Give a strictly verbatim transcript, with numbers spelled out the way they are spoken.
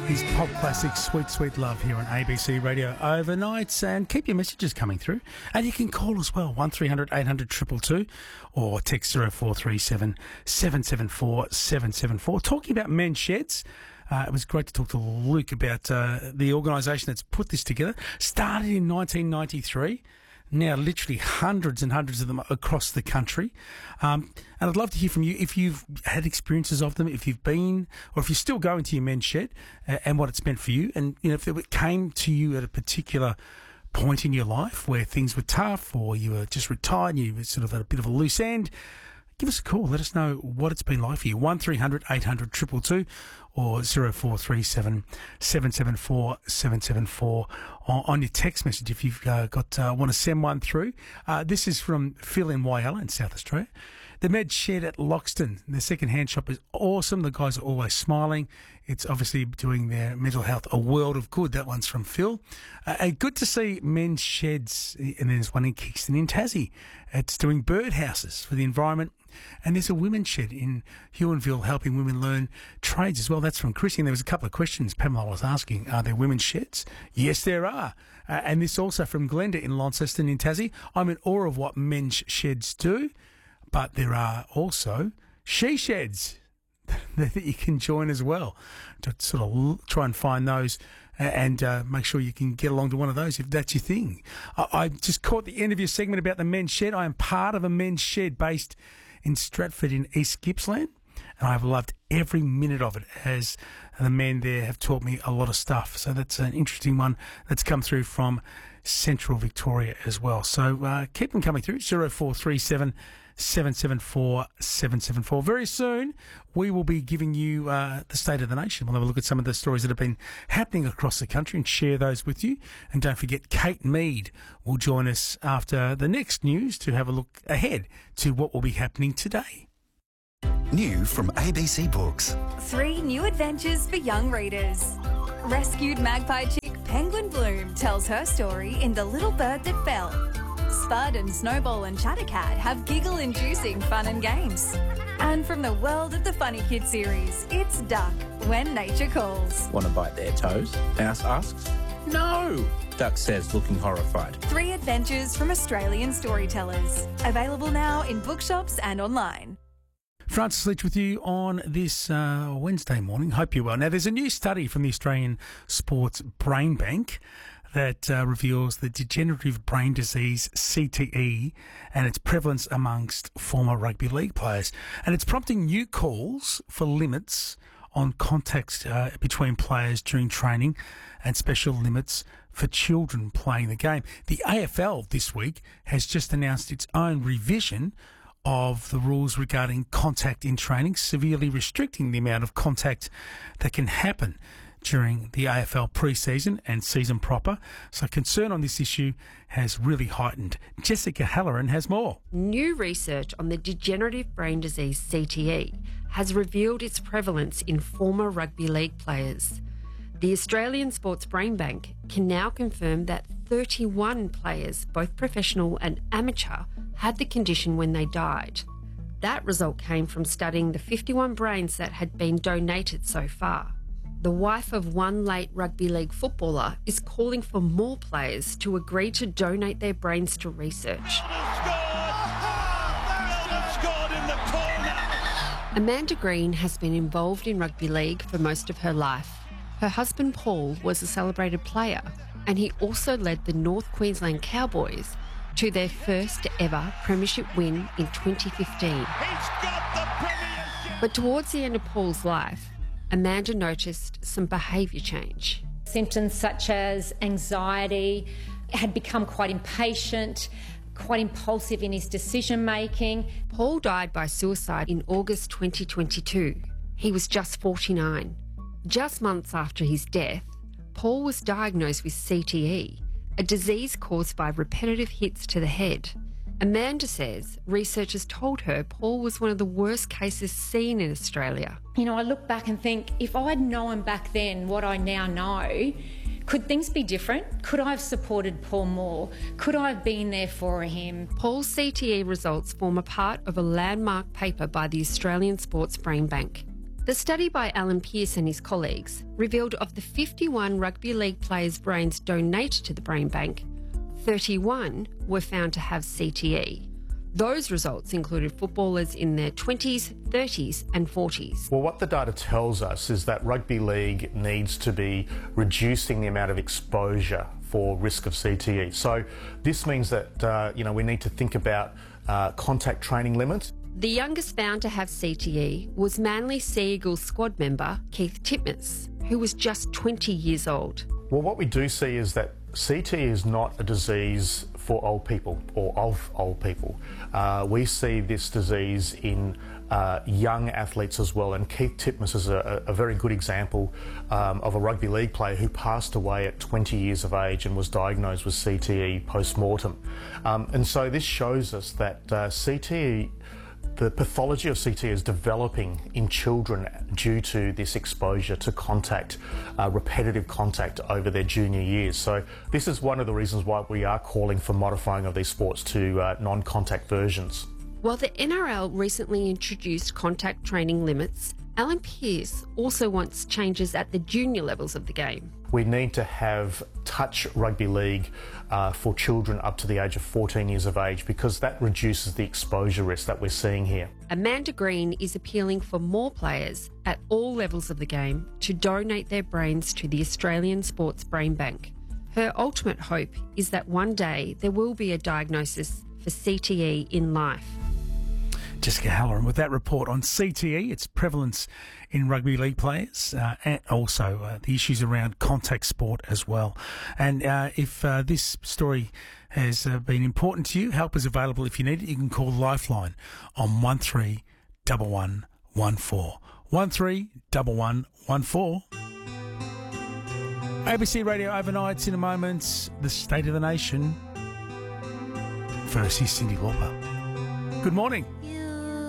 His pop classic Sweet Sweet Love here on A B C Radio overnight, and keep your messages coming through, and you can call as well one three hundred eight hundred two two two or text zero four three seven seven seven four seven seven four. Talking about men's sheds, uh, it was great to talk to Luke about uh, the organisation that's put this together. Started in nineteen ninety-three. Now, literally hundreds and hundreds of them across the country. Um, and I'd love to hear from you if you've had experiences of them, if you've been, or if you're still going to your men's shed, uh, and what it's meant for you. And, you know, if it came to you at a particular point in your life where things were tough, or you were just retired and you were sort of at a bit of a loose end, give us a call. Let us know what it's been like for you. one three hundred eight hundred two two two or zero four three seven seven seven four seven seven four on, on your text message if you've uh, got uh, want to send one through. Uh, this is from Phil in Whyalla in South Australia. The Med Shed at Loxton, the second-hand shop, is awesome. The guys are always smiling. It's obviously doing their mental health a world of good. That one's from Phil. Uh, and good to see men's sheds, and there's one in Kingston in Tassie. It's doing birdhouses for the environment. And there's a women's shed in Huonville helping women learn trades as well. That's from Chrissy. And there was a couple of questions Pamela was asking. Are there women's sheds? Yes, there are. Uh, and this also from Glenda in Launceston in Tassie. I'm in awe of what men's sheds do, but there are also she sheds that you can join as well to sort of l- try and find those and uh, make sure you can get along to one of those if that's your thing. I, I just caught the end of your segment about the men's shed. I am part of a men's shed based in Stratford in East Gippsland, and I've loved every minute of it as the men there have taught me a lot of stuff. So that's an interesting one that's come through from Central Victoria as well. So uh, keep them coming through, zero four three seven seven seven four seven seven four. Very soon we will be giving you uh, the state of the nation. We'll have a look at some of the stories that have been happening across the country and share those with you. And don't forget, Kate Mead will join us after the next news to have a look ahead to what will be happening today. New from A B C Books. Three new adventures for young readers. Rescued magpie chick Penguin Bloom tells her story in The Little Bird That Fell. Spud and Snowball and Chattercat have giggle-inducing fun and games. And from the world of the Funny Kid series, it's Duck, When Nature Calls. Want to bite their toes? Mouse asks. No, Duck says, looking horrified. Three adventures from Australian storytellers. Available now in bookshops and online. Francis Leach with you on this uh, Wednesday morning. Hope you're well. Now, there's a new study from the Australian Sports Brain Bank that uh, reveals the degenerative brain disease, C T E, and its prevalence amongst former rugby league players. And it's prompting new calls for limits on contact uh, between players during training and special limits for children playing the game. The A F L this week has just announced its own revision of the rules regarding contact in training, severely restricting the amount of contact that can happen during the A F L pre-season and season proper. So concern on this issue has really heightened. Jessica Halloran has more. New research on the degenerative brain disease C T E has revealed its prevalence in former rugby league players. The Australian Sports Brain Bank can now confirm that thirty-one players, both professional and amateur, had the condition when they died. That result came from studying the fifty-one brains that had been donated so far. The wife of one late rugby league footballer is calling for more players to agree to donate their brains to research. Amanda Green has been involved in rugby league for most of her life. Her husband Paul was a celebrated player, and he also led the North Queensland Cowboys to their first ever premiership win in twenty fifteen. But towards the end of Paul's life, Amanda noticed some behaviour change. Symptoms such as anxiety, had become quite impatient, quite impulsive in his decision making. Paul died by suicide in August twenty twenty-two. He was just forty-nine. Just months after his death, Paul was diagnosed with C T E, a disease caused by repetitive hits to the head. Amanda says researchers told her Paul was one of the worst cases seen in Australia. You know, I look back and think, if I'd known back then what I now know, could things be different? Could I have supported Paul more? Could I have been there for him? Paul's C T E results form a part of a landmark paper by the Australian Sports Brain Bank. The study by Alan Pearce and his colleagues revealed of the fifty-one rugby league players' brains donated to the brain bank, thirty-one were found to have C T E. Those results included footballers in their twenties, thirties and forties. Well, what the data tells us is that rugby league needs to be reducing the amount of exposure for risk of C T E. So this means that uh, you know, we need to think about uh, contact training limits. The youngest found to have C T E was Manly Sea Eagles squad member Keith Titmus, who was just twenty years old. Well, what we do see is that C T E is not a disease for old people or of old people. Uh, we see this disease in uh, young athletes as well, and Keith Titmus is a, a very good example um, of a rugby league player who passed away at twenty years of age and was diagnosed with C T E post-mortem. Um, and so this shows us that uh, C T E, the pathology of C T E is developing in children due to this exposure to contact, uh, repetitive contact over their junior years. So this is one of the reasons why we are calling for modifying of these sports to uh, non-contact versions. While the N R L recently introduced contact training limits, Alan Pearce also wants changes at the junior levels of the game. We need to have touch rugby league uh, for children up to the age of fourteen years of age, because that reduces the exposure risk that we're seeing here. Amanda Green is appealing for more players at all levels of the game to donate their brains to the Australian Sports Brain Bank. Her ultimate hope is that one day there will be a diagnosis for C T E in life. Jessica Halloran with that report on C T E, its prevalence in rugby league players, uh, and also uh, the issues around contact sport as well. And uh, if uh, this story has uh, been important to you, help is available if you need it. You can call Lifeline on one three one one one four. one three one one one four. A B C Radio Overnights in a moment. The State of the Nation. First, here's Cyndi Lauper. Good morning.